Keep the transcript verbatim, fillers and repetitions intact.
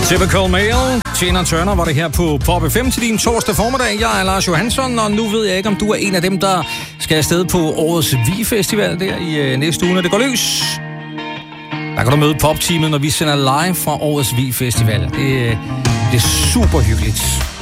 Typical Male. Tina Turner var det her på Pop F M til din torsdag formiddag. Jeg er Lars Johansson, og nu ved jeg ikke, om du er en af dem, der skal afsted på årets Vi-festival der i øh, næste uge, når det går løs. Der kan du møde Pop-teamet, når vi sender live fra årets Vi-festival. Det, det er super hyggeligt.